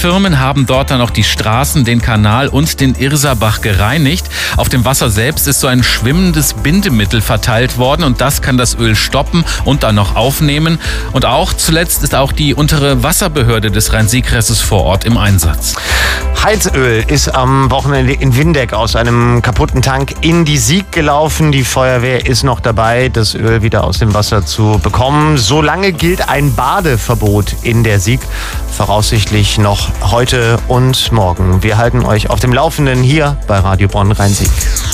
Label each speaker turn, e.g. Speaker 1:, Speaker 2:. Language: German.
Speaker 1: Firmen haben dort dann auch die Straßen, den Kanal und den Irserbach gereinigt. Auf dem Wasser selbst ist so ein schwimmendes Bindemittel verteilt worden und das kann das Öl stoppen und dann noch aufnehmen. Und auch zuletzt ist auch die untere Wasserbehörde des Rhein-Sieg-Kresses vor Ort im Einsatz.
Speaker 2: Heizöl ist am Wochenende in Windeck aus einem kaputten Tank in die Sieg gelaufen. Die Feuerwehr ist noch dabei, das Öl wieder aus dem Wasser zu bekommen. Solange gilt ein Badeverbot in der Sieg, voraussichtlich noch heute und morgen. Wir halten euch auf dem Laufenden hier bei Radio Bonn Rhein-Sieg.